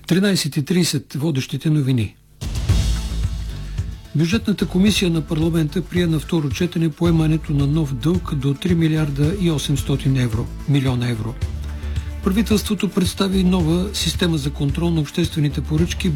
13:30 водещите новини. Бюджетната комисия на парламента прие на второ четене поемането на нов дълг до 3 милиарда и 800 милиона евро. Правителството представи нова система за контрол на обществените поръчки